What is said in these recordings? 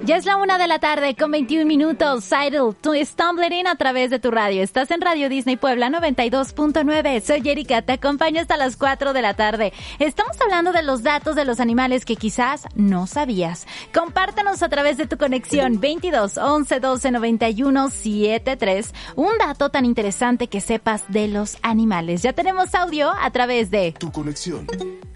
Ya es la 1:00 con 21 minutos. Sidle, tú Stumbling a través de tu radio. Estás en Radio Disney Puebla 92.9. Soy Erika, te acompaño hasta las 4:00. Estamos hablando de los datos de los animales que quizás no sabías. Compártanos a través de tu conexión 22 11 12 91 73. Un dato tan interesante que sepas de los animales. Ya tenemos audio a través de tu conexión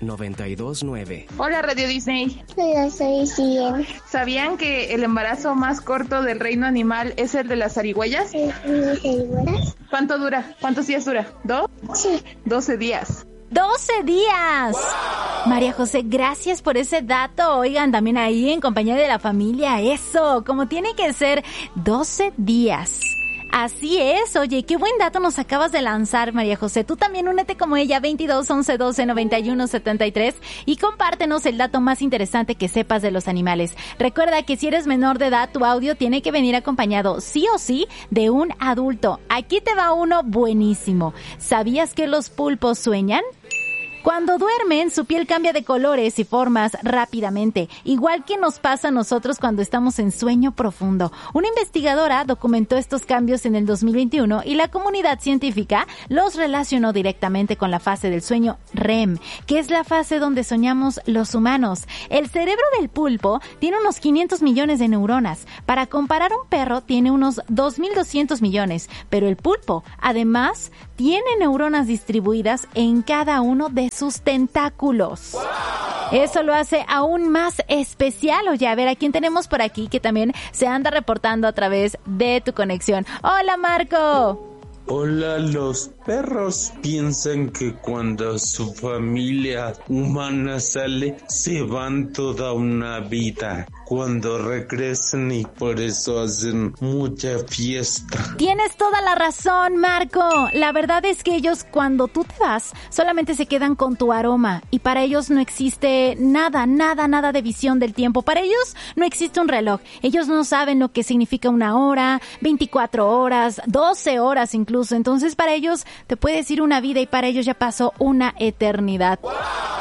92.9. Hola Radio Disney. Hola, soy Cien. ¿Sabían que el embarazo más corto del reino animal es el de las zarigüeyas? ¿Zarigüeyas? ¿Cuánto dura? ¿Cuántos días dura? ¿2? Sí. 12 días. 12 días. ¡Wow! María José, gracias por ese dato. Oigan, también ahí en compañía de la familia, eso, como tiene que ser, 12 días. Así es, oye, qué buen dato nos acabas de lanzar, María José. Tú también únete como ella, 22 11 12 91 73, y compártenos el dato más interesante que sepas de los animales. Recuerda que si eres menor de edad, tu audio tiene que venir acompañado sí o sí de un adulto. Aquí te va uno buenísimo. ¿Sabías que los pulpos sueñan? Cuando duermen, su piel cambia de colores y formas rápidamente, igual que nos pasa a nosotros cuando estamos en sueño profundo. Una investigadora documentó estos cambios en el 2021 y la comunidad científica los relacionó directamente con la fase del sueño REM, que es la fase donde soñamos los humanos. El cerebro del pulpo tiene unos 500 millones de neuronas. Para comparar, un perro tiene unos 2.200 millones, pero el pulpo, además, tiene neuronas distribuidas en cada uno de sus tentáculos. ¡Wow! Eso lo hace aún más especial. Oye, a ver, ¿a quién tenemos por aquí que también se anda reportando a través de tu conexión? ¡Hola, Marco! Hola, los perros piensan que cuando su familia humana sale, se van toda una vida. Cuando regresan y por eso hacen mucha fiesta. Tienes toda la razón, Marco. La verdad es que ellos, cuando tú te vas, solamente se quedan con tu aroma. Y para ellos no existe nada de visión del tiempo. Para ellos no existe un reloj. Ellos no saben lo que significa una hora, 24 horas, 12 horas incluso. Entonces para ellos te puedes ir una vida y para ellos ya pasó una eternidad. ¡Wow!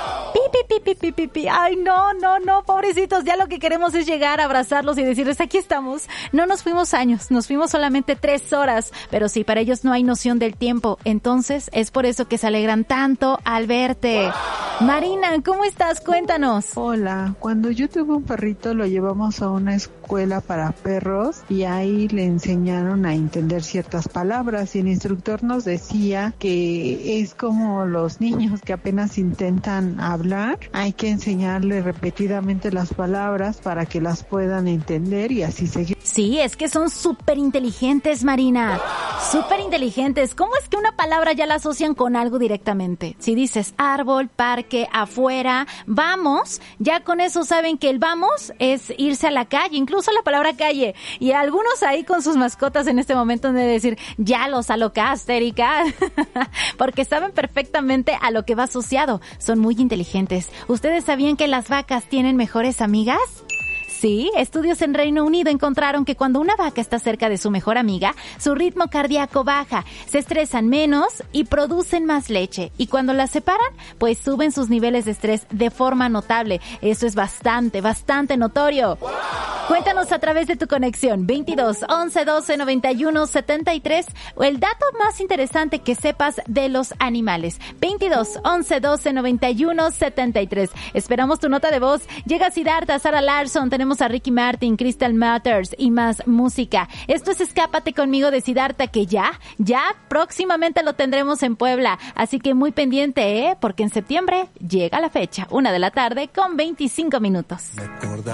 Pi. Ay, no, pobrecitos, ya lo que queremos es llegar a abrazarlos y decirles, aquí estamos. No nos fuimos años, nos fuimos solamente 3 horas, pero sí, para ellos no hay noción del tiempo. Entonces es por eso que se alegran tanto al verte. ¡Wow! Marina, ¿cómo estás? Cuéntanos. Hola, cuando yo tuve un perrito lo llevamos a una escuela para perros y ahí le enseñaron a entender ciertas palabras y el instructor nos decía que es como los niños que apenas intentan hablar, hay que enseñarle repetidamente las palabras para que las puedan entender y así seguir. Sí, es que son súper inteligentes, Marina. ¡Wow! Súper inteligentes. ¿Cómo es que una palabra ya la asocian con algo directamente? Si dices árbol, parque, afuera, vamos, ya con eso saben que el vamos es irse a la calle, incluso la palabra calle. Y algunos ahí con sus mascotas en este momento han de decir, ya los alocaste, Erika. Porque saben perfectamente a lo que va asociado. Son muy inteligentes. ¿Ustedes sabían que las vacas tienen mejores amigas? Sí, estudios en Reino Unido encontraron que cuando una vaca está cerca de su mejor amiga, su ritmo cardíaco baja, se estresan menos y producen más leche. Y cuando las separan, pues suben sus niveles de estrés de forma notable. Eso es bastante notorio. ¡Wow! Cuéntanos a través de tu conexión 22 11 12 91 73 o el dato más interesante que sepas de los animales. 22 11 12 91 73. Esperamos tu nota de voz. Llega Siddhartha, Sarah Larson, tenemos a Ricky Martin, Crystal Matters y más música. Esto es Escápate conmigo de Siddhartha, que ya próximamente lo tendremos en Puebla. Así que muy pendiente, porque en septiembre llega la fecha, 1:00 con 25 minutos.